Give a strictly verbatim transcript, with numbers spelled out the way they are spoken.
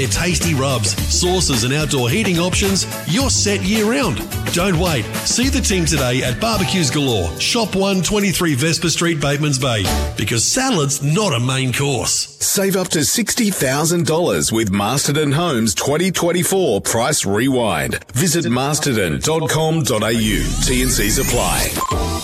Their tasty rubs, sauces and outdoor heating options, you're set year-round. Don't wait. See the team today at Barbecues Galore, Shop one, twenty-three Vesper Street, Batemans Bay. Because salad's not a main course. Save up to sixty thousand dollars with Masterton Homes twenty twenty-four Price Rewind. Visit masterton dot com dot a u. T and C's apply.